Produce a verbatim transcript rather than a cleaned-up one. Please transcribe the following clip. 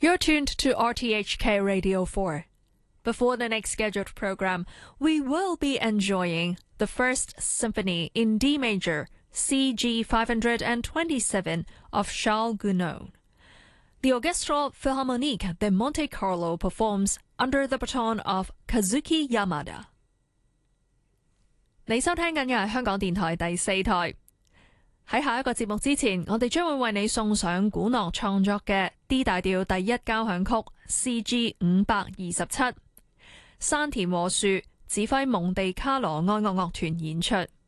You're tuned to R T H K Radio four. Before the next scheduled program, we will be enjoying the First Symphony in D major, C G five twenty-seven of Charles Gounod. The Orchestre Philharmonique de Monte Carlo performs under the baton of Kazuki Yamada. 你收聽緊嘅係香港電台第四台。喺下一個節目之前，我哋將會為你送上古諾創作嘅 D 大調第一交響曲 C G 五百二十七，山田和樹指揮蒙地卡羅愛樂樂團演出。